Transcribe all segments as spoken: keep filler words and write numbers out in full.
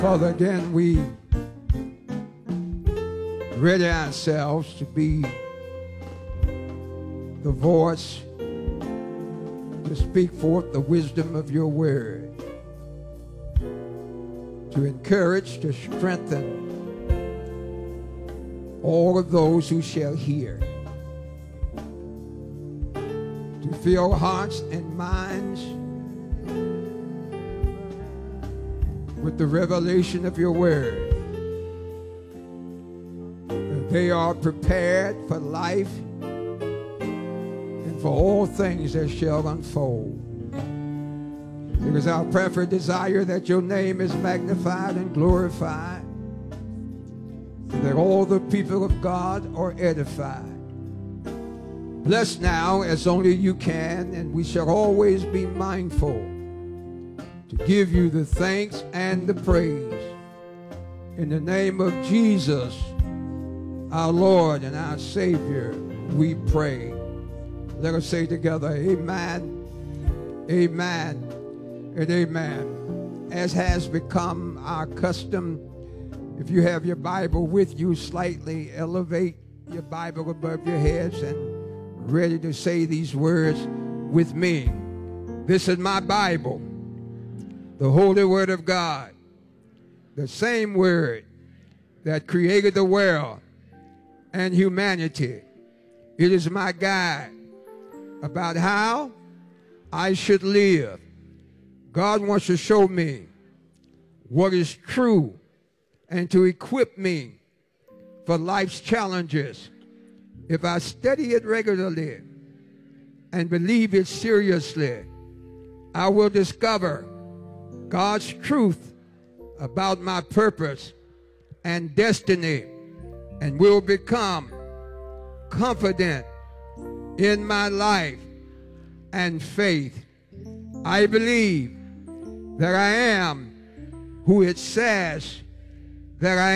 Father, again, we ready ourselves to be the voice to speak forth the wisdom of your word, to encourage, to strengthen all of those who shall hear, to fill hearts and minds with the revelation of your word. They are prepared for life and for all things that shall unfold. It is our preferred desire that your name is magnified and glorified, and that all the people of God are edified. Bless now as only you can, and we shall always be mindful to give you the thanks and the praise. In the name of Jesus, our Lord and our Savior, we pray. Let us say together, amen, amen, and amen. As has become our custom, if you have your Bible with you, slightly elevate your Bible above your heads and ready to say these words with me. This is my Bible, the Holy Word of God, the same Word that created the world and humanity. It is my guide about how I should live. God wants to show me what is true and to equip me for life's challenges. If I study it regularly and believe it seriously, I will discover God's truth about my purpose and destiny, and will become confident in my life and faith. I believe that I am who it says that I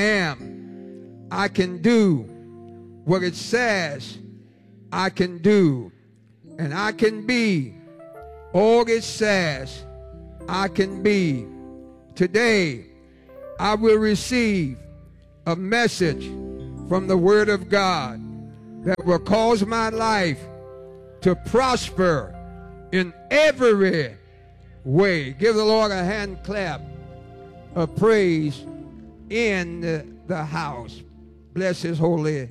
am. I can do what it says I can do, and I can be all it says I can be. Today, I will receive a message from the Word of God that will cause my life to prosper in every way. Give the Lord a hand clap of praise in the house. Bless his holy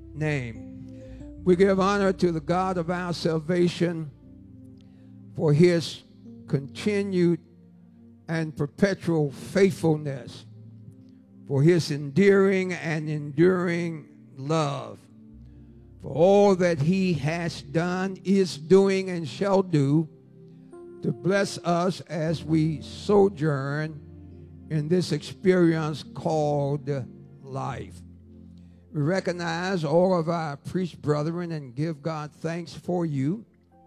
name. We give honor to the God of our salvation for his continued and perpetual faithfulness, for his endearing and enduring love, for all that he has done, is doing, and shall do to bless us as we sojourn in this experience called life. We recognize all of our priest brethren and give God thanks for you,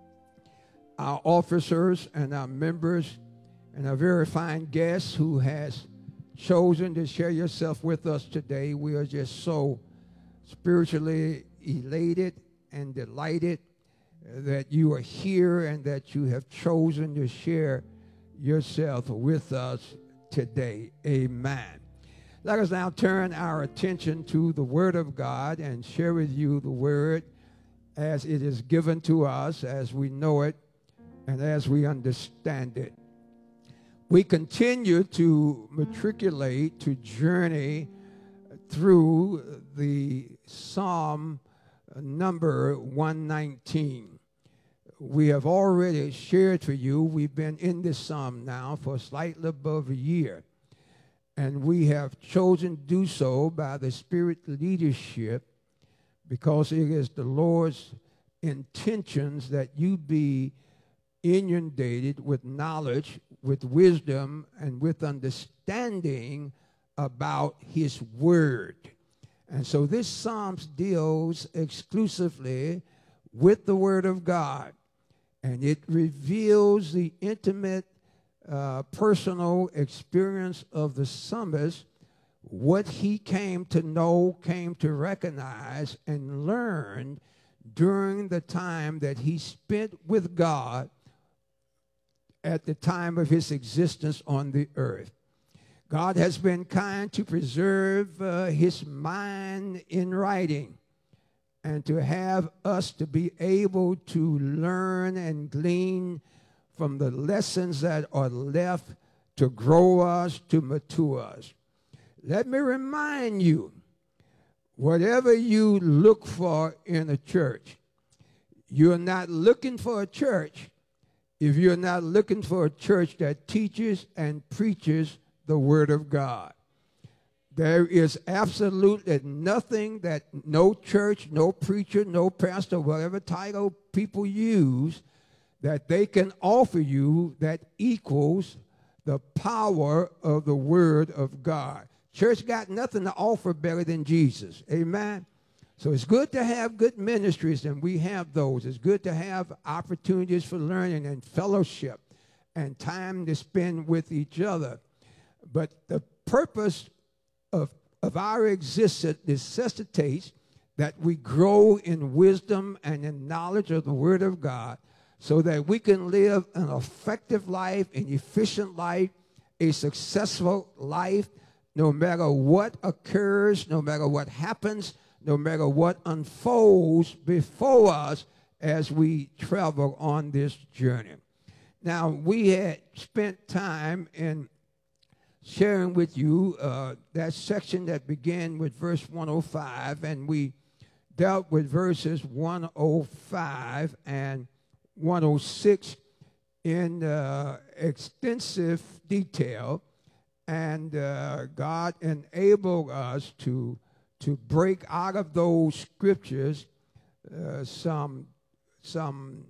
our officers and our members, and our very fine guests who has chosen to share yourself with us today. We are just so spiritually elated and delighted that you are here and that you have chosen to share yourself with us today. Amen. Let us now turn our attention to the Word of God and share with you the Word as it is given to us, as we know it, and as we understand it. We continue to matriculate, to journey through the Psalm number one nineteen. We have already shared for you, we've been in this Psalm now for slightly above a year, and we have chosen to do so by the Spirit leadership because it is the Lord's intentions that you be inundated with knowledge, with wisdom, and with understanding about his word. And so this Psalm deals exclusively with the word of God, and it reveals the intimate uh, personal experience of the psalmist, what he came to know, came to recognize, and learn during the time that he spent with God at the time of his existence on the earth. God has been kind to preserve uh, his mind in writing and to have us to be able to learn and glean from the lessons that are left to grow us, to mature us. Let me remind you, whatever you look for in a church, you're not looking for a church if you're not looking for a church that teaches and preaches the Word of God. There is absolutely nothing that no church, no preacher, no pastor, whatever title people use, that they can offer you that equals the power of the Word of God. Church got nothing to offer better than Jesus. Amen? So it's good to have good ministries, and we have those. It's good to have opportunities for learning and fellowship and time to spend with each other. But the purpose of, of our existence necessitates that we grow in wisdom and in knowledge of the Word of God so that we can live an effective life, an efficient life, a successful life, no matter what occurs, no matter what happens, no matter what unfolds before us as we travel on this journey. Now, we had spent time in sharing with you uh, that section that began with verse one oh five, and we dealt with verses one oh five and one oh six in uh, extensive detail, and uh, God enabled us to, to break out of those scriptures uh, some, some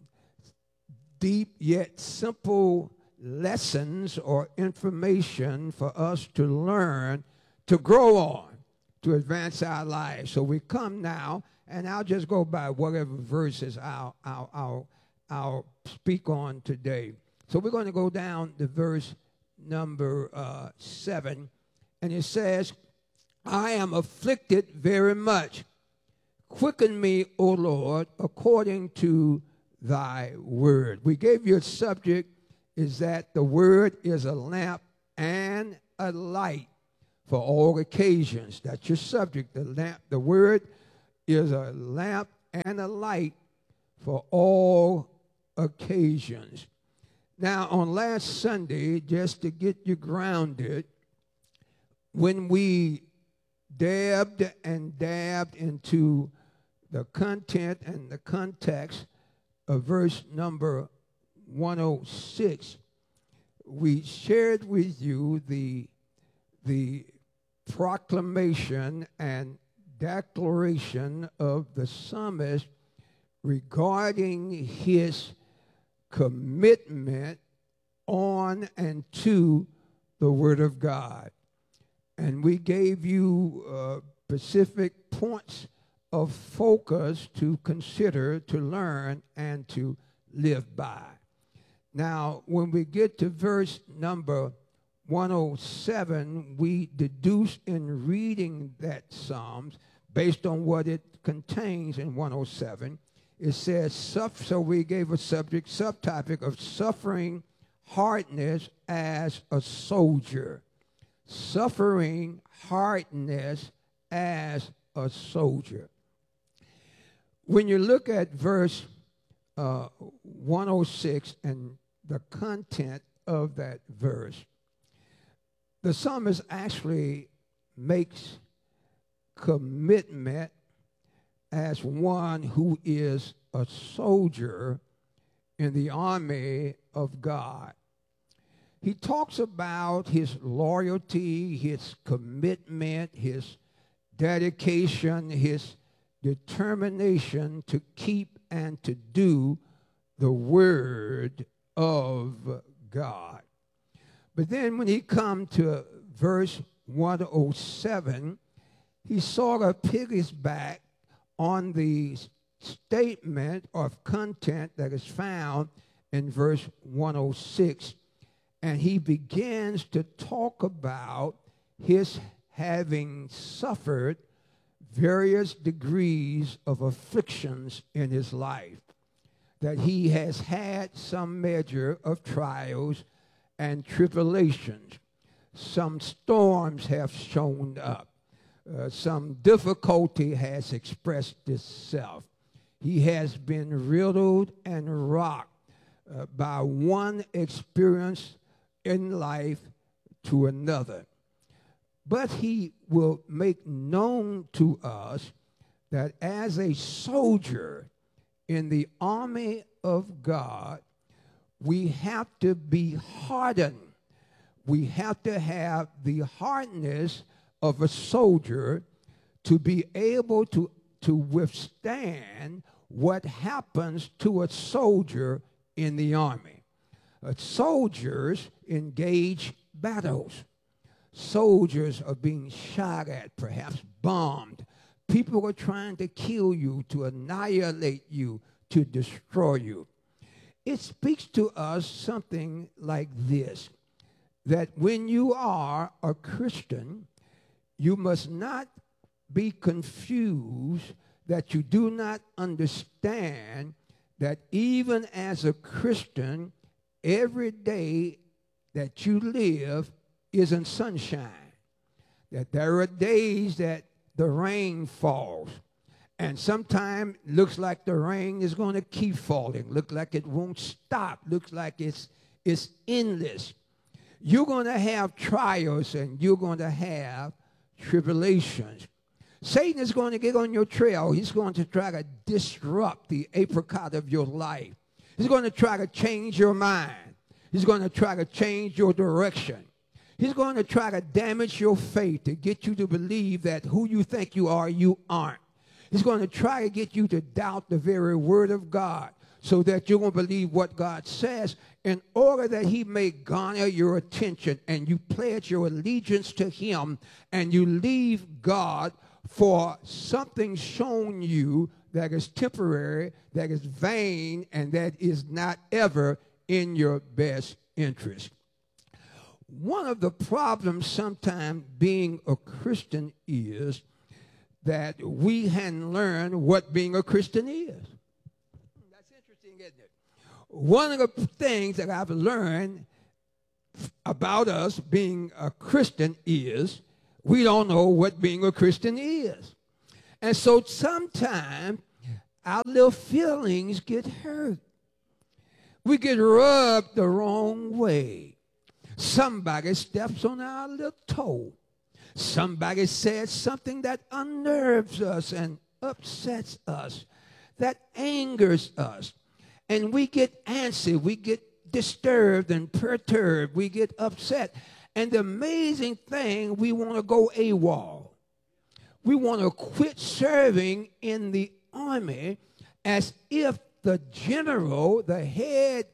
deep yet simple lessons or information for us to learn, to grow on, to advance our lives. So we come now, and I'll just go by whatever verses I'll, I'll, I'll, I'll speak on today. So we're going to go down to verse number uh, seven, and it says, I am afflicted very much. Quicken me, O Lord, according to thy word. We gave you a subject, is that the word is a lamp and a light for all occasions. That's your subject. The lamp, the word is a lamp and a light for all occasions. Now, on last Sunday, just to get you grounded, when we dabbed and dabbed into the content and the context of verse number one oh six, we shared with you the, the proclamation and declaration of the psalmist regarding his commitment on and to the Word of God. And we gave you uh, specific points of focus to consider, to learn, and to live by. Now, when we get to verse number one oh seven, we deduce in reading that Psalms, based on what it contains in one oh seven, it says, so we gave a subject, subtopic of suffering hardness as a soldier. Suffering hardness as a soldier. When you look at verse uh, one oh six and the content of that verse, the psalmist actually makes commitment as one who is a soldier in the army of God. He talks about his loyalty, his commitment, his dedication, his determination to keep and to do the Word of God. But then when he comes to verse one oh seven, he sort of piggybacks on the statement of content that is found in verse one oh six, and he begins to talk about his having suffered various degrees of afflictions in his life, that he has had some measure of trials and tribulations. some storms have shown up. Uh, some difficulty has expressed itself. He has been riddled and rocked uh, by one experience in life to another. But he will make known to us that as a soldier in the army of God, we have to be hardened. We have to have the hardness of a soldier to be able to, to withstand what happens to a soldier in the army. Uh, soldiers engage battles. Soldiers are being shot at, perhaps bombed. People are trying to kill you, to annihilate you, to destroy you. It speaks to us something like this, that when you are a Christian, you must not be confused that you do not understand that even as a Christian, every day that you live isn't sunshine. That there are days that the rain falls, and sometimes looks like the rain is going to keep falling. Looks like it won't stop. Looks like it's, it's endless. You're going to have trials, and you're going to have tribulations. Satan is going to get on your trail. He's going to try to disrupt the apricot of your life. He's going to try to change your mind. He's going to try to change your direction. He's going to try to damage your faith to get you to believe that who you think you are, you aren't. He's going to try to get you to doubt the very word of God so that you're going to believe what God says in order that he may garner your attention and you pledge your allegiance to him and you leave God for something shown you that is temporary, that is vain, and that is not ever in your best interest. One of the problems sometimes being a Christian is that we hadn't learned what being a Christian is. That's interesting, isn't it? One of the things that I've learned about us being a Christian is we don't know what being a Christian is. And so sometimes our little feelings get hurt. We get rubbed the wrong way. Somebody steps on our little toe. Somebody says something that unnerves us and upsets us, that angers us. And we get antsy, we get disturbed and perturbed, we get upset. And the amazing thing, we want to go AWOL. We want to quit serving in the army as if the general, the head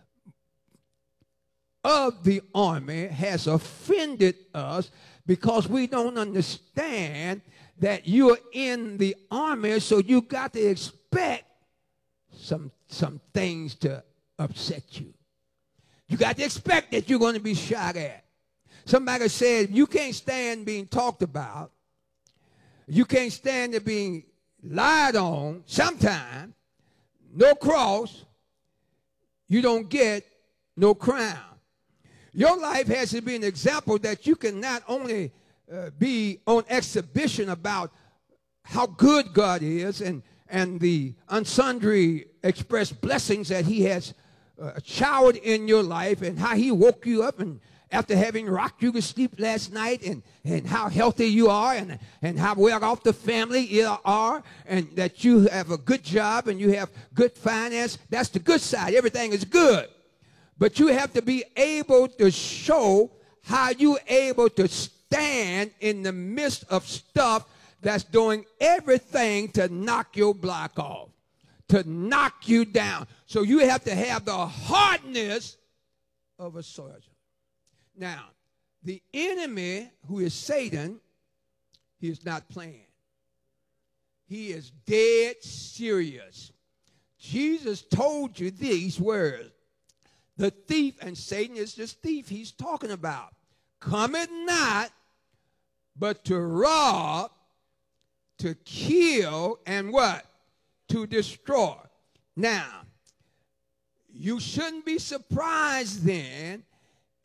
of the army has offended us because we don't understand that you're in the army, so you got to expect some, some things to upset you. You got to expect that you're going to be shot at. Somebody said, you can't stand being talked about. You can't stand it being lied on. Sometimes, no cross, you don't get no crown. Your life has to be an example that you can not only uh, be on exhibition about how good God is and, and the unsundry expressed blessings that he has uh, showered in your life and how he woke you up and after having rocked you to sleep last night and, and how healthy you are and, and how well off the family you are and that you have a good job and you have good finance. That's the good side. Everything is good. But you have to be able to show how you're able to stand in the midst of stuff that's doing everything to knock your block off, to knock you down. So you have to have the hardness of a soldier. Now, the enemy, who is Satan, he is not playing. He is dead serious. Jesus told you these words. The thief, and Satan is this thief he's talking about, cometh not but to rob, to kill, and what? To destroy. Now, you shouldn't be surprised then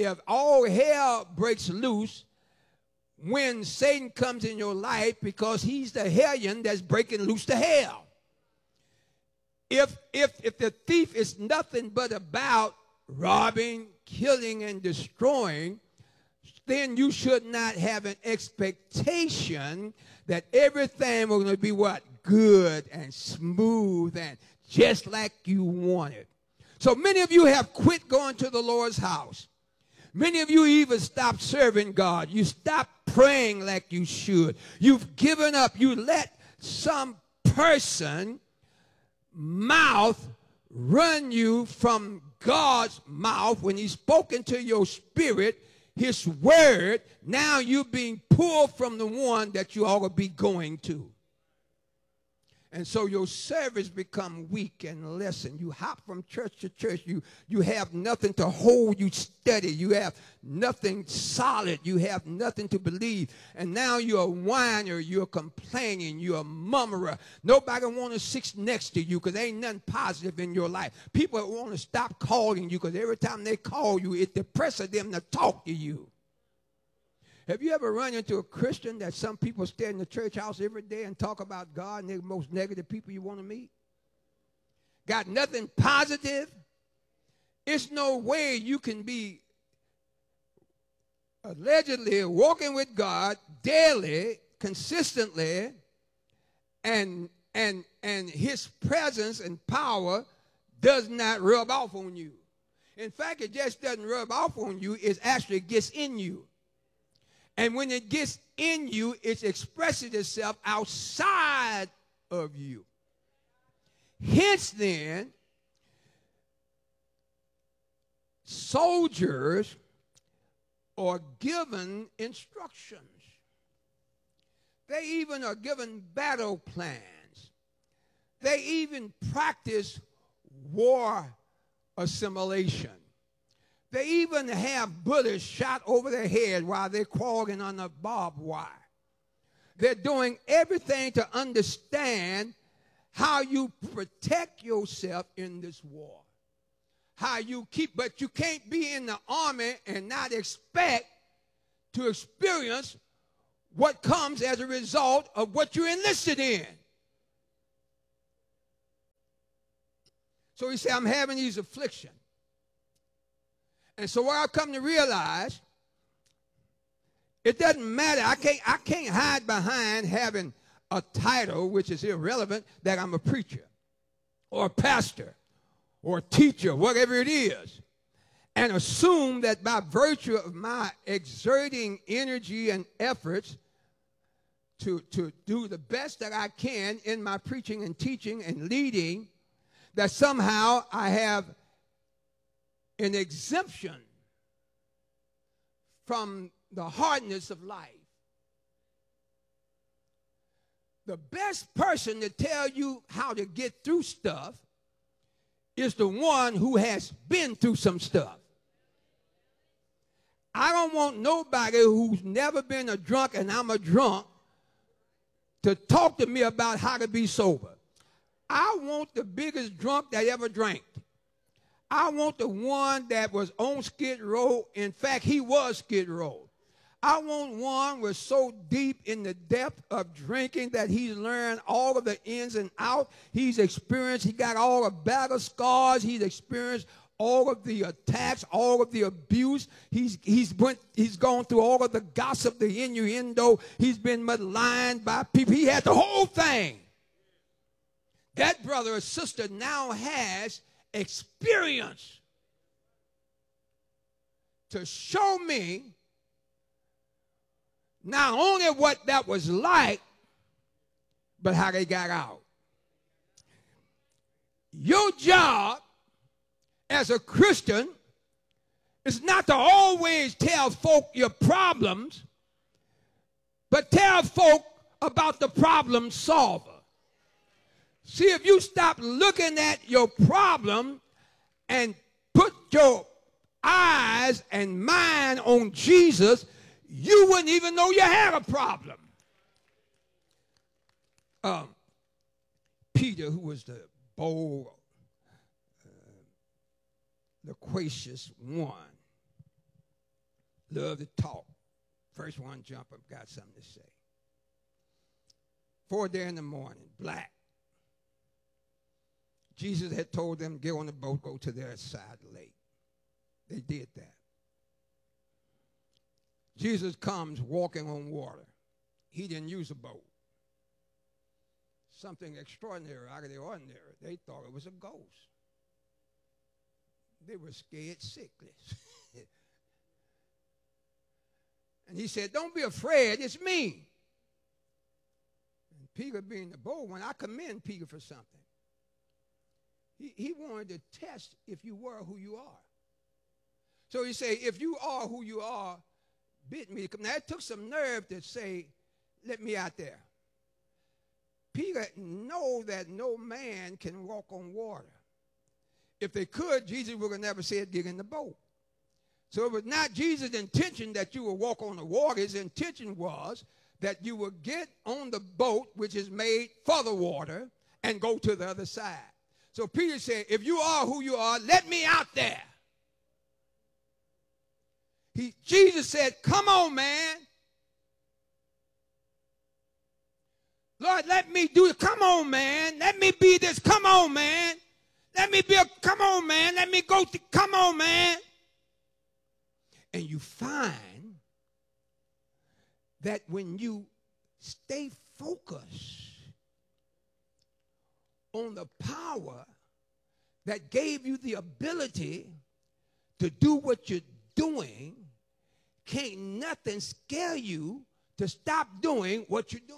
if all hell breaks loose when Satan comes in your life, because he's the hellion that's breaking loose the hell. If, if, if the thief is nothing but about robbing, killing, and destroying, then you should not have an expectation that everything will going to be what? Good and smooth and just like you want it. So many of you have quit going to the Lord's house. Many of you even stopped serving God. You stopped praying like you should. You've given up. You let some person mouth run you from God's mouth when he's spoken to your spirit, his word. Now you're being pulled from the one that you ought to be going to. And so your service become weak and lessen. You hop from church to church. You, you have nothing to hold you steady. You have nothing solid. You have nothing to believe. And now you're a whiner. You're complaining. You're a murmurer. Nobody want to sit next to you because there ain't nothing positive in your life. People want to stop calling you because every time they call you, it depresses them to talk to you. Have you ever run into a Christian that some people stay in the church house every day and talk about God, and they're the most negative people you want to meet? Got nothing positive? It's no way you can be allegedly walking with God daily, consistently, and, and, and his presence and power does not rub off on you. In fact, it just doesn't rub off on you. It actually gets in you. And when it gets in you, it's expressing itself outside of you. Hence then, soldiers are given instructions. They even are given battle plans. They even practice war assimilation. They even have bullets shot over their head while they're crawling on the barbed wire. They're doing everything to understand how you protect yourself in this war. How you keep, but you can't be in the army and not expect to experience what comes as a result of what you're enlisted in. So he said, I'm having these afflictions. And so what I've come to realize, it doesn't matter. I can't, I can't hide behind having a title, which is irrelevant, that I'm a preacher or a pastor or a teacher, whatever it is, and assume that by virtue of my exerting energy and efforts to, to do the best that I can in my preaching and teaching and leading, that somehow I have an exemption from the hardness of life. The best person to tell you how to get through stuff is the one who has been through some stuff. I don't want nobody who's never been a drunk and I'm a drunk to talk to me about how to be sober. I want the biggest drunk that ever drank. I want the one that was on Skid Row. In fact, he was Skid Row. I want one who was so deep in the depth of drinking that he's learned all of the ins and outs. He's experienced, he got all the battle scars. He's experienced all of the attacks, all of the abuse. He's, he's, went, he's gone through all of the gossip, the innuendo. He's been maligned by people. He had the whole thing. That brother or sister now has experience to show me not only what that was like, but how they got out. Your job as a Christian is not to always tell folk your problems, but tell folk about the problem solver. See, if you stop looking at your problem and put your eyes and mind on Jesus, you wouldn't even know you had a problem. Um, Peter, who was the bold, uh, loquacious one, love to talk. First one jump up, got something to say. Four there in the morning, black. Jesus had told them, get on the boat, go to their side of the lake. They did that. Jesus comes walking on water. He didn't use a boat. Something extraordinary, out of the ordinary. They thought it was a ghost. They were scared sicklies. And he said, don't be afraid, it's me. And Peter being the bold one, I commend Peter for something. He, he wanted to test if you were who you are. So he said, if you are who you are, bid me to come. Now it took some nerve to say, let me out there. Peter know that no man can walk on water. If they could, Jesus would have never said, get in the boat. So it was not Jesus' intention that you would walk on the water. His intention was that you would get on the boat, which is made for the water, and go to the other side. So Peter said, if you are who you are, let me out there. He, Jesus said, come on, man. Lord, let me do it. Come on, man. Let me be this. Come on, man. Let me be a, come on, man. Let me go, to, come on, man. And you find that when you stay focused on the power that gave you the ability to do what you're doing, can't nothing scare you to stop doing what you're doing.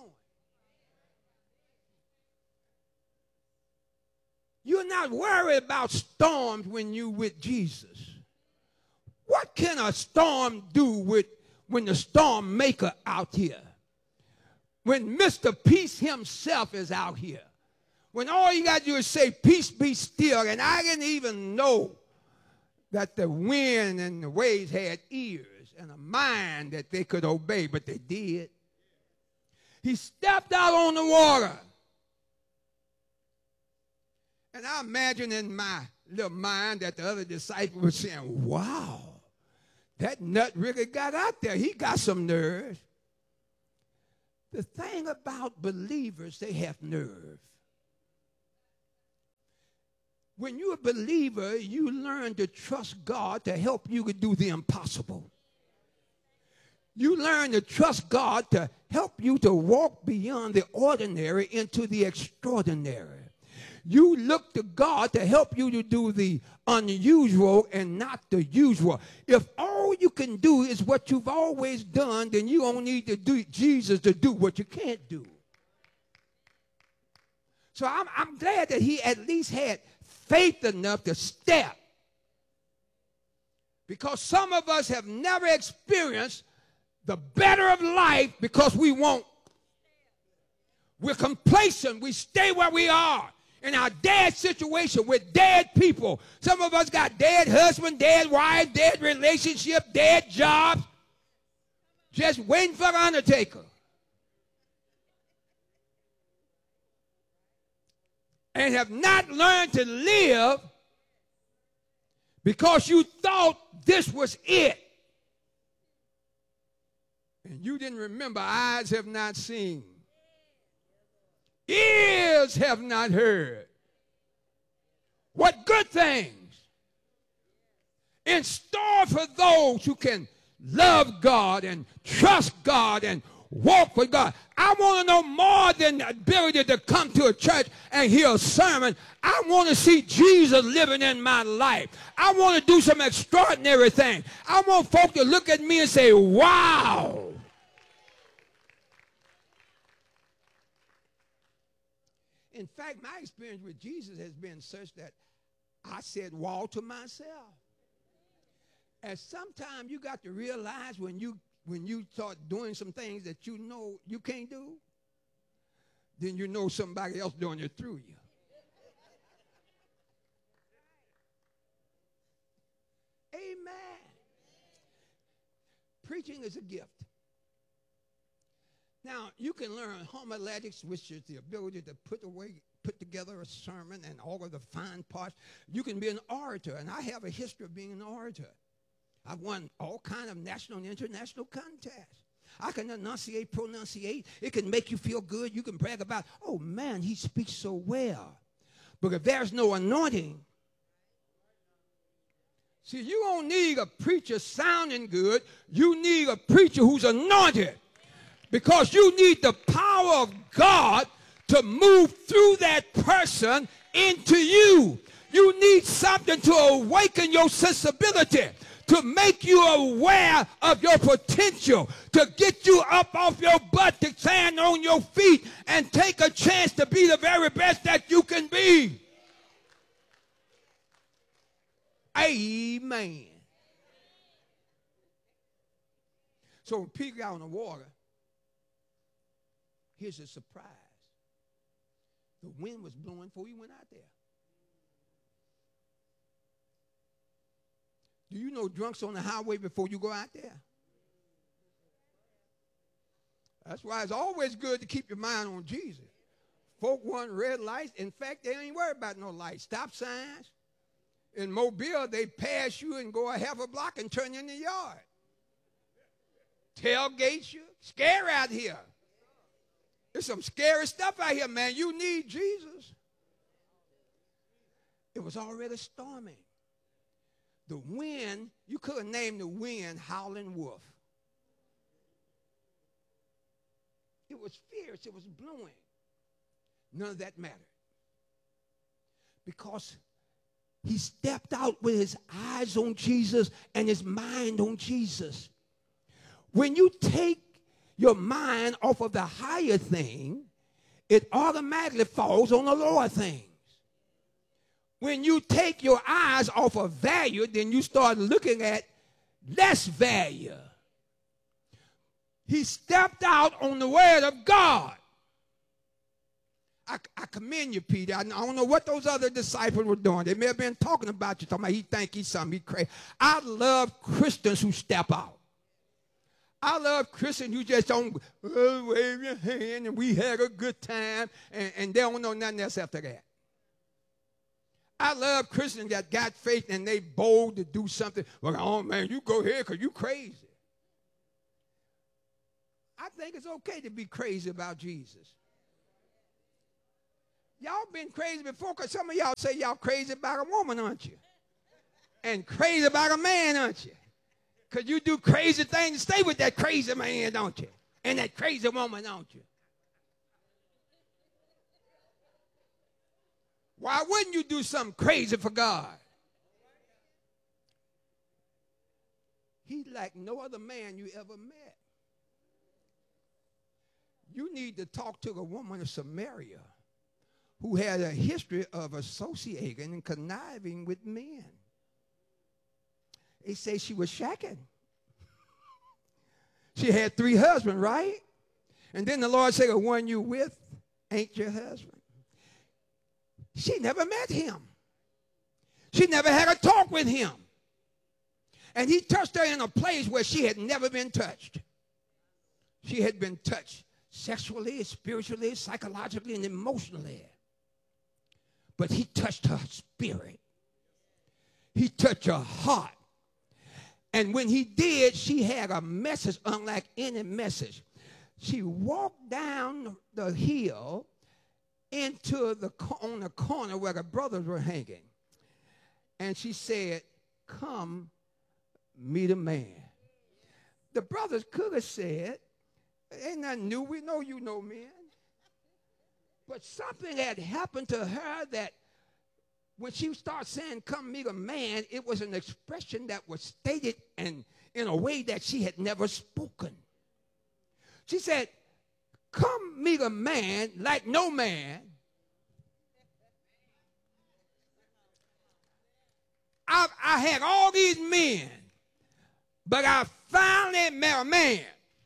You're not worried about storms when you're with Jesus. What can a storm do with when the storm maker out here? When Mister Peace himself is out here. When all you got to do is say, peace be still. And I didn't even know that the wind and the waves had ears and a mind that they could obey, but they did. He stepped out on the water. And I imagine in my little mind that the other disciples were saying, wow, that nut really got out there. He got some nerve. The thing about believers, they have nerve. When you're a believer, you learn to trust God to help you to do the impossible. You learn to trust God to help you to walk beyond the ordinary into the extraordinary. You look to God to help you to do the unusual and not the usual. If all you can do is what you've always done, then you don't need to do Jesus to do what you can't do. So I'm, I'm glad that he at least had faith enough to step. Because some of us have never experienced the better of life because we won't. We're complacent. We stay where we are. In our dead situation with dead people. Some of us got dead husband, dead wife, dead relationship, dead jobs. Just waiting for the undertaker. And have not learned to live because you thought this was it. And you didn't remember, eyes have not seen. Ears have not heard. What good things in store for those who can love God and trust God and walk with God. I want to know more than the ability to come to a church and hear a sermon. I want to see Jesus living in my life. I want to do some extraordinary thing. I want folk to look at me and say, wow. In fact, my experience with Jesus has been such that I said, wow, to myself. And sometimes you got to realize when you when you start doing some things that you know you can't do, then you know somebody else doing it through you. Amen. Preaching is a gift. Now, you can learn homiletics, which is the ability to put away, put together a sermon and all of the fine parts. You can be an orator, and I have a history of being an orator. I've won all kind of national and international contests. I can enunciate, pronunciate. It can make you feel good. You can brag about, oh, man, he speaks so well. But if there's no anointing, see, you don't need a preacher sounding good. You need a preacher who's anointed. Because you need the power of God to move through that person into you. You need something to awaken your sensibility, to make you aware of your potential, to get you up off your butt, to stand on your feet, and take a chance to be the very best that you can be. Amen. So when Peter got on the water, here's a surprise. The wind was blowing before he went out there. Do you know drunks on the highway before you go out there? That's why it's always good to keep your mind on Jesus. Folk want red lights. In fact, they ain't worried about no lights. Stop signs. In Mobile, they pass you and go a half a block and turn you in the yard. Tailgate you. Scary out here. There's some scary stuff out here, man. You need Jesus. It was already storming. The wind, you could have named the wind Howling Wolf. It was fierce. It was blowing. None of that mattered. Because he stepped out with his eyes on Jesus and his mind on Jesus. When you take your mind off of the higher thing, it automatically falls on the lower things. When you take your eyes off of value, then you start looking at less value. He stepped out on the word of God. I, I commend you, Peter. I, I don't know what those other disciples were doing. They may have been talking about you, talking about he think he's something, he crazy. I love Christians who step out. I love Christians who just don't oh, wave your hand and we had a good time and, and they don't know nothing else after that. I love Christians that got faith and they bold to do something. Well, oh, man, you go ahead because you crazy. I think it's okay to be crazy about Jesus. Y'all been crazy before because some of y'all say y'all crazy about a woman, aren't you? And crazy about a man, aren't you? Because you do crazy things and stay with that crazy man, don't you? And that crazy woman, don't you? Why wouldn't you do something crazy for God? He's like no other man you ever met. You need to talk to a woman of Samaria who had a history of associating and conniving with men. They say she was shacking. She had three husbands, right? And then the Lord said, the one you with ain't your husband. She never met him. She never had a talk with him. And he touched her in a place where she had never been touched. She had been touched sexually, spiritually, psychologically, and emotionally. But he touched her spirit. He touched her heart. And when he did, she had a message unlike any message. She walked down the hill into the on the corner where the brothers were hanging. And she said, come meet a man. The brothers could have said, ain't nothing new. We know you know men. But something had happened to her that when she started saying, come meet a man, it was an expression that was stated and in a way that she had never spoken. She said, come meet a man like no man. I, I had all these men, but I finally met a man.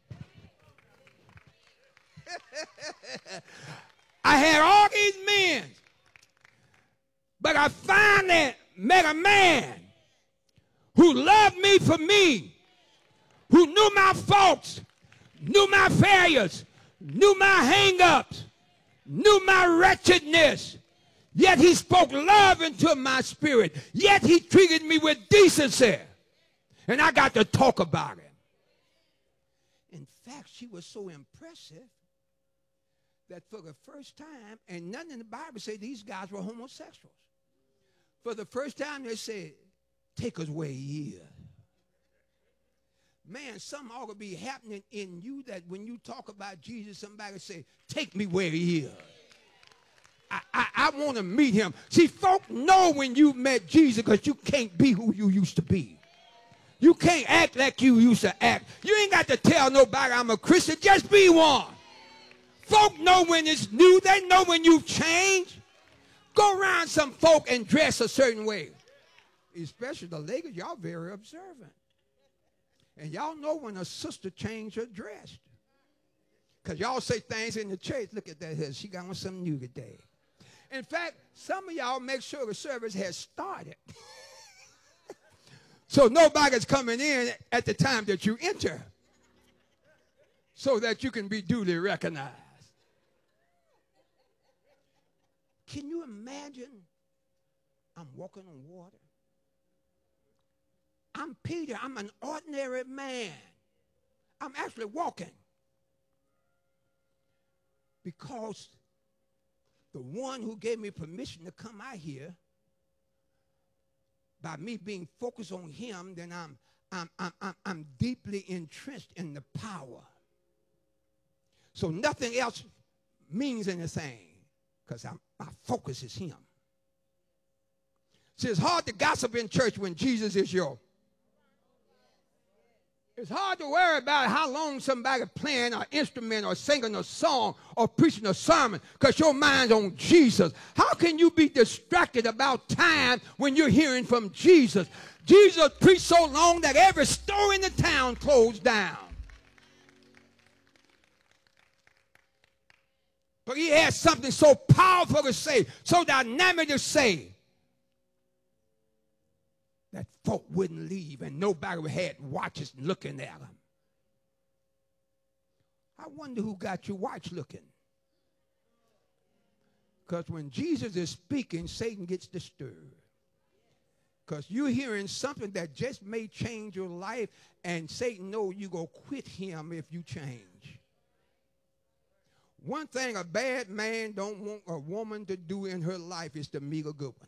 I had all these men, but I finally met a man who loved me for me, who knew my faults, knew my failures, knew my hang-ups, knew my wretchedness. Yet he spoke love into my spirit. Yet he treated me with decency. And I got to talk about him. In fact, she was so impressive that for the first time, and none in the Bible say these guys were homosexuals. For the first time, they said, take us where he is. Man, something ought to be happening in you that when you talk about Jesus, somebody say, take me where he is. I, I, I want to meet him. See, folk know when you met Jesus because you can't be who you used to be. You can't act like you used to act. You ain't got to tell nobody I'm a Christian. Just be one. Folk know when it's new. They know when you've changed. Go around some folk and dress a certain way. Especially the ladies, y'all very observant. And y'all know when a sister changed her dress. Because y'all say things in the church. Look at that here. She got on something new today. In fact, some of y'all make sure the service has started. So nobody's coming in at the time that you enter. So that you can be duly recognized. Can you imagine? I'm walking on water. I'm Peter. I'm an ordinary man. I'm actually walking. Because the one who gave me permission to come out here, by me being focused on him, then I'm, I'm, I'm, I'm, I'm deeply entrenched in the power. So nothing else means anything because my focus is him. See, it's hard to gossip in church when Jesus is your. It's hard to worry about how long somebody playing an instrument or singing a song or preaching a sermon because your mind's on Jesus. How can you be distracted about time when you're hearing from Jesus? Jesus preached so long that every store in the town closed down. But he had something so powerful to say, so dynamic to say, that folk wouldn't leave and nobody had watches looking at them. I wonder who got your watch looking. Because when Jesus is speaking, Satan gets disturbed. Because you're hearing something that just may change your life, and Satan knows you're going to quit him if you change. One thing a bad man don't want a woman to do in her life is to meet a good one.